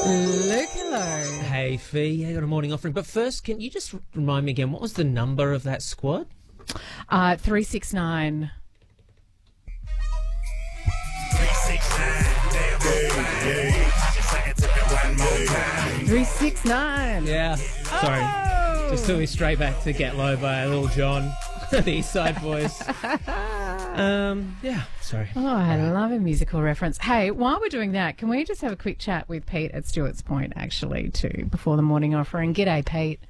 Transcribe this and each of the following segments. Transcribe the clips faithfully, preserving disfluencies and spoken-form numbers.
Luke, hello. Hey, Fee. Yeah, got a morning offering. But first, can you just remind me again, what was the number of that squad? Uh, three six nine. three six nine. Yeah. Sorry. Oh. Just took me straight back to Get Low by Lil Jon, the East Side Boys. um, yeah, sorry. Oh, I love a musical reference. Hey, while we're doing that, can we just have a quick chat with Pete at Stewart's Point, actually, too, before the morning offering? G'day, Pete.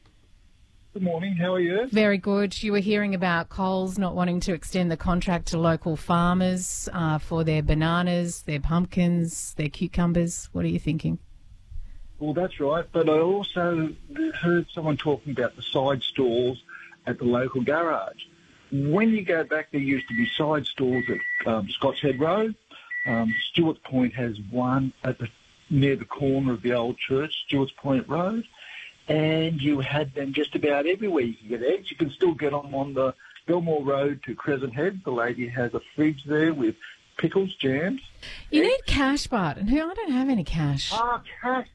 Good morning, how are you? Very good. You were hearing about Coles not wanting to extend the contract to local farmers uh, for their bananas, their pumpkins, their cucumbers. What are you thinking? Well, that's right, but I also heard someone talking about the side stalls at the local garage. When you go back, there used to be side stalls at um, Scotts Head Road. Um, Stewart's Point has one at the near the corner of the old church, Stewart's Point Road, and you had them just about everywhere. You can get eggs. You can still get them on the Belmore Road to Crescent Head. The lady has a fridge there with pickles, jams. You eggs. need cash, Bart, and who I don't have any cash. Ah, cash.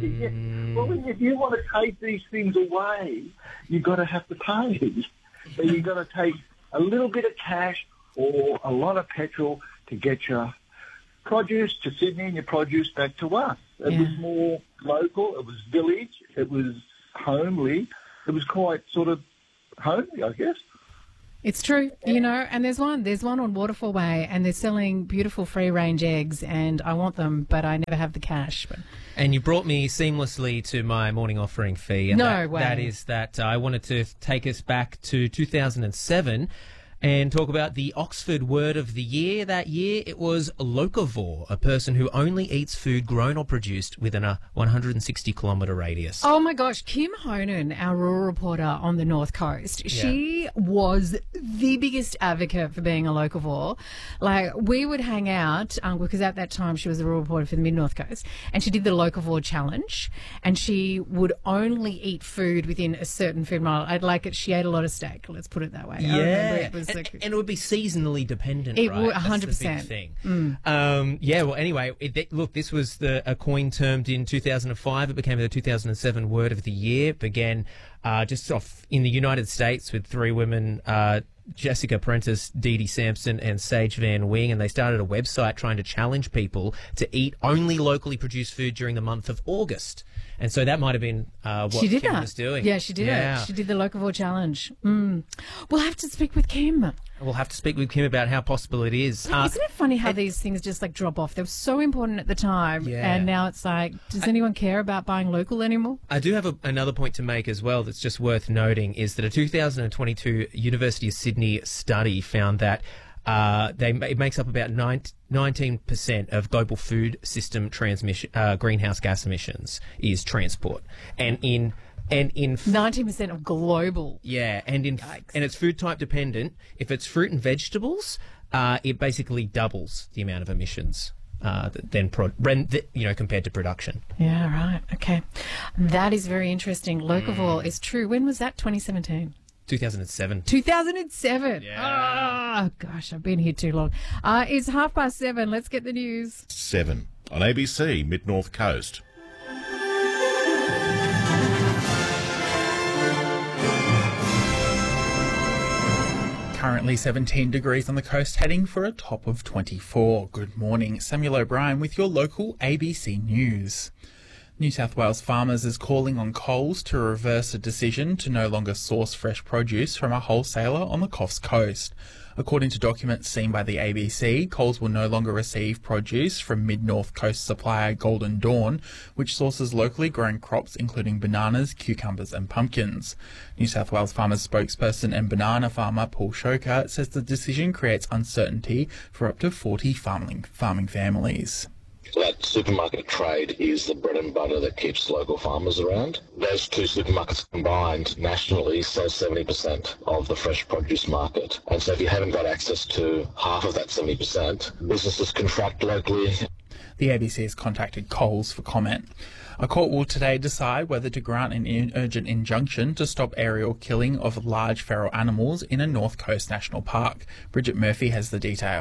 Mm. Well, if you want to take these things away, you've got to have to pay. So you've got to take a little bit of cash or a lot of petrol to get your produce to Sydney and your produce back to us. It Yeah. was more local. It was village. It was homely. It was quite sort of homely, I guess. It's true, you know, and there's one, there's one on Waterfall Way, and they're selling beautiful free-range eggs, and I want them, but I never have the cash. But And you brought me seamlessly to my morning offering, Fee. And No that, way. That is that uh, I wanted to take us back to two thousand seven and talk about the Oxford word of the year. That year, it was locavore, a person who only eats food grown or produced within a one hundred sixty kilometre radius. oh my gosh, Kim Honan, our rural reporter on the North Coast, she was the biggest advocate for being a locavore. Like, we would hang out, um, because at that time she was a rural reporter for the Mid-North Coast, and she did the locavore challenge, and she would only eat food within a certain food mile. I'd like it, she ate a lot of steak, let's put it that way. I remember it was and, like, and it would be seasonally dependent, It right? would, That's one hundred percent. the big thing. Um, yeah, well, anyway, it, it- look, this was the a coin termed in two thousand five. It became the two thousand seven word of the year. It began uh, just off in the United States with three women, uh, Jessica Prentice, Dee Dee Sampson, and Sage Van Wing, and they started a website trying to challenge people to eat only locally produced food during the month of August. And so that might have been uh, what she did Kim that. was doing. Yeah, she did Yeah. it. She did the locavore challenge. Mm. We'll have to speak with Kim. We'll have to speak with Kim about how possible it is. Uh, Isn't it funny how these things just like drop off? They were so important at the time, Yeah. and now it's like, does anyone care about buying local anymore? I do have a, another point to make as well that's just worth noting is that a two thousand twenty-two University of Sydney study found that uh, they it makes up about nineteen percent of global food system transmission uh, greenhouse gas emissions is transport, and in and in Nineteen percent of global. yeah, and in Yikes. and it's food type dependent. If it's fruit and vegetables, uh, it basically doubles the amount of emissions uh, th- than pro- ren- th- you know compared to production. Yeah, right. Okay, that is very interesting. Locavore is true. When was that? Twenty seventeen. two thousand seven. two thousand seven. Yeah. Ah, gosh, I've been here too long. Uh, it's half past seven. Let's get the news. seven on A B C Mid-North Coast. Currently seventeen degrees on the coast, heading for a top of twenty-four. Good morning, Samuel O'Brien with your local A B C News. New South Wales Farmers is calling on Coles to reverse a decision to no longer source fresh produce from a wholesaler on the Coffs Coast. According to documents seen by the A B C, Coles will no longer receive produce from Mid-North Coast supplier Golden Dawn, which sources locally grown crops including bananas, cucumbers and pumpkins. New South Wales Farmers spokesperson and banana farmer Paul Shoker says the decision creates uncertainty for up to forty farming, farming families. That supermarket trade is the bread and butter that keeps local farmers around. Those two supermarkets combined nationally sell seventy percent of the fresh produce market. And so if you haven't got access to half of that seventy percent, businesses contract locally. The A B C has contacted Coles for comment. A court will today decide whether to grant an in- urgent injunction to stop aerial killing of large feral animals in a North Coast National Park. Bridget Murphy has the details.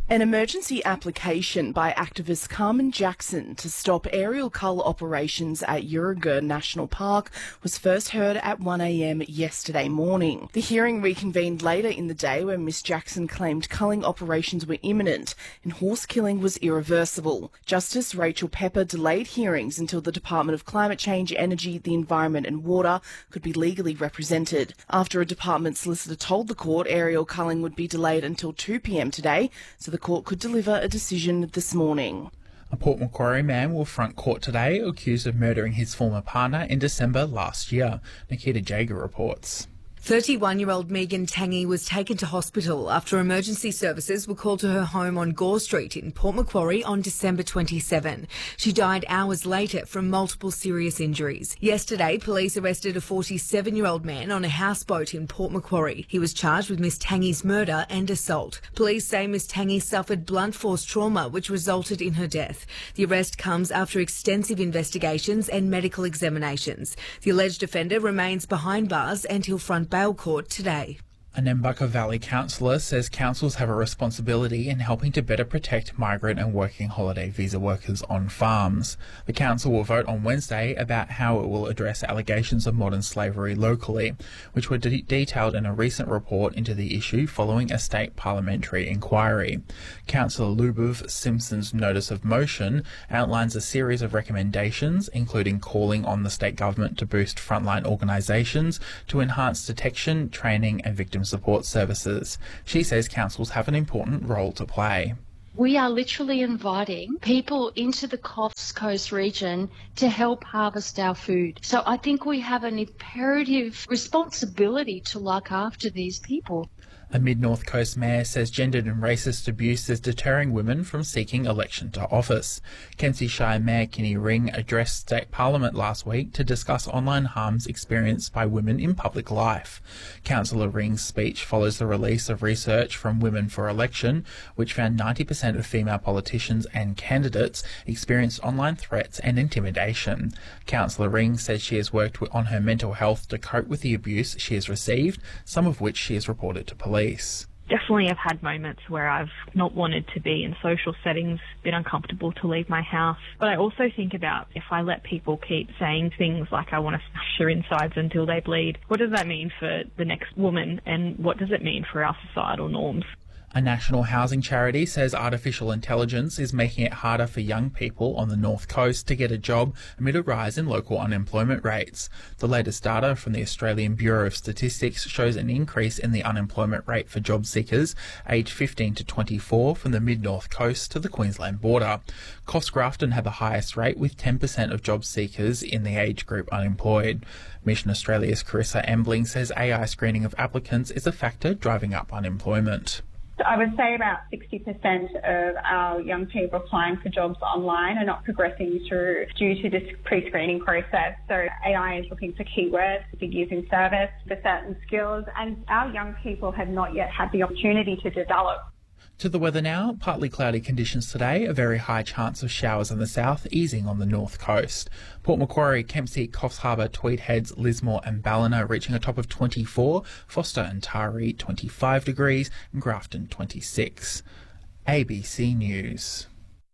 An emergency application by activist Carmen Jackson to stop aerial cull operations at Yurruga National Park was first heard at one a m yesterday morning. The hearing reconvened later in the day when Miss Jackson claimed culling operations were imminent and horse killing was irreversible. Justice Rachel Pepper delayed hearings until the Department of Climate Change, Energy, the Environment and Water could be legally represented. After a department solicitor told the court aerial culling would be delayed until two p m today, so the court could deliver a decision this morning. A Port Macquarie man will front court today accused of murdering his former partner in December last year. Nikita Jager reports. thirty-one-year-old Megan Tangy was taken to hospital after emergency services were called to her home on Gore Street in Port Macquarie on December twenty-seventh. She died hours later from multiple serious injuries. Yesterday, police arrested a forty-seven-year-old man on a houseboat in Port Macquarie. He was charged with Miss Tangy's murder and assault. Police say Miss Tangy suffered blunt force trauma which resulted in her death. The arrest comes after extensive investigations and medical examinations. The alleged offender remains behind bars and he'll front bail court today. A Nambucca Valley councillor says councils have a responsibility in helping to better protect migrant and working holiday visa workers on farms. The council will vote on Wednesday about how it will address allegations of modern slavery locally, which were de- detailed in a recent report into the issue following a state parliamentary inquiry. Councillor Lubov Simpson's notice of motion outlines a series of recommendations, including calling on the state government to boost frontline organisations to enhance detection, training and victim support services. She says councils have an important role to play. We are literally inviting people into the Coffs Coast region to help harvest our food. So I think we have an imperative responsibility to look after these people. A Mid-North Coast mayor says gendered and racist abuse is deterring women from seeking election to office. Kempsey Shire Mayor Kenny Ring addressed State Parliament last week to discuss online harms experienced by women in public life. Councillor Ring's speech follows the release of research from Women for Election, which found ninety percent of female politicians and candidates experienced online threats and intimidation. Councillor Ring says she has worked on her mental health to cope with the abuse she has received, some of which she has reported to police. Definitely I've had moments where I've not wanted to be in social settings, been uncomfortable to leave my house. But I also think about if I let people keep saying things like I want to smash their insides until they bleed, what does that mean for the next woman and what does it mean for our societal norms? A national housing charity says artificial intelligence is making it harder for young people on the North Coast to get a job amid a rise in local unemployment rates. The latest data from the Australian Bureau of Statistics shows an increase in the unemployment rate for job seekers aged fifteen to twenty-four from the mid-North Coast to the Queensland border. Coffs Grafton had the highest rate with ten percent of job seekers in the age group unemployed. Mission Australia's Carissa Embling says A I screening of applicants is a factor driving up unemployment. I would say about sixty percent of our young people applying for jobs online are not progressing through due to this pre-screening process. So A I is looking for keywords, for using service, for certain skills, and our young people have not yet had the opportunity to develop. To the weather now, partly cloudy conditions today, a very high chance of showers in the south, easing on the north coast. Port Macquarie, Kempsey, Coffs Harbour, Tweed Heads, Lismore and Ballina reaching a top of twenty-four, Foster and Taree twenty-five degrees and Grafton twenty-six. A B C News.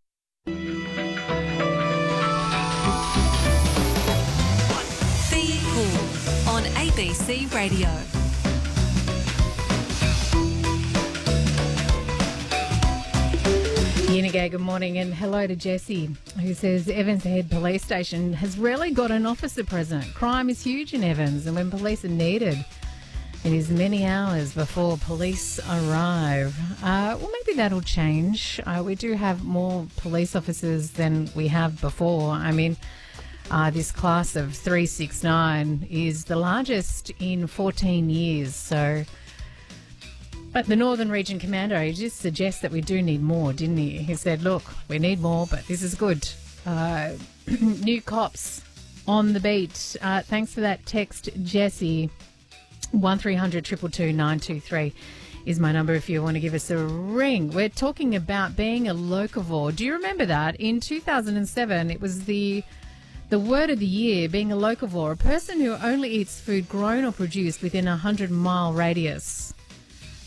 Be Cool on A B C Radio. Yenagay, good morning, and hello to Jesse, who says Evans Head Police Station has rarely got an officer present. Crime is huge in Evans, and when police are needed, it is many hours before police arrive. Uh, well, maybe that'll change. Uh, we do have more police officers than we have before. I mean, uh, this class of three six nine is the largest in fourteen years, so... But the Northern Region Commander, he just suggests that we do need more, didn't he? He said, look, we need more, but this is good. Uh, new cops on the beat. Uh, thanks for that text, Jesse. one three hundred two two two nine two three is my number if you want to give us a ring. We're talking about being a locavore. Do you remember that? In two thousand seven, it was the... The word of the year, being a locavore, a person who only eats food grown or produced within a hundred mile radius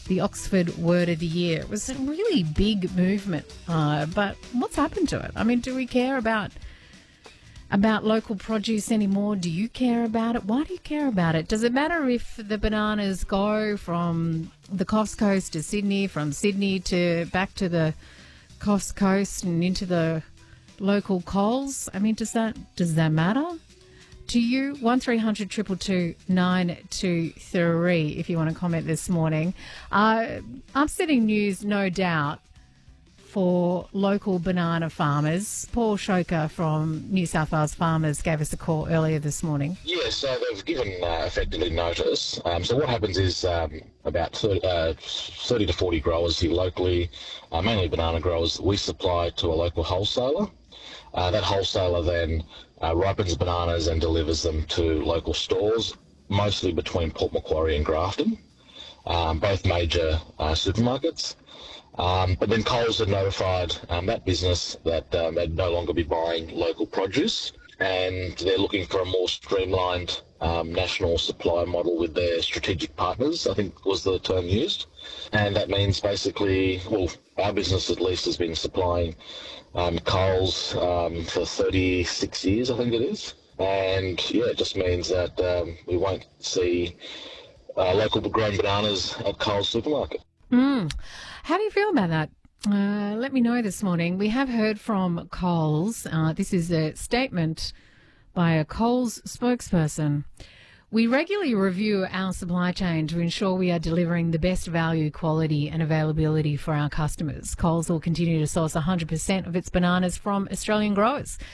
the Oxford Word of the Year. It was a really big movement, uh, but what's happened to it? I mean, do we care about about local produce anymore? Do you care about it? Why do you care about it? Does it matter if the bananas go from the Coast Coast to Sydney, from Sydney to back to the Coast Coast and into the local Coles? I mean, does that does that matter to you? One three hundred two two two nine two three if you want to comment this morning. Uh, upsetting news, no doubt, for local banana farmers. Paul Shoker from New South Wales Farmers gave us a call earlier this morning. Yeah, so they've given uh, effectively notice. Um, so what happens is um, about thirty, uh, thirty to forty growers here locally, uh, mainly banana growers, we supply to a local wholesaler. Uh, that wholesaler then uh, ripens bananas and delivers them to local stores, mostly between Port Macquarie and Grafton, um, both major uh, supermarkets. Um, but then Coles had notified um, that business that um, they'd no longer be buying local produce, and they're looking for a more streamlined um, national supply model with their strategic partners, I think was the term used. And that means basically, well, our business at least has been supplying um, Coles um, for thirty-six years, I think it is. And yeah, it just means that um, we won't see uh, local grown bananas at Coles supermarket. Mm. How do you feel about that? Uh, let me know this morning. We have heard from Coles. Uh, this is a statement by a Coles spokesperson. We regularly review our supply chain to ensure we are delivering the best value, quality and availability for our customers. Coles will continue to source one hundred percent of its bananas from Australian growers.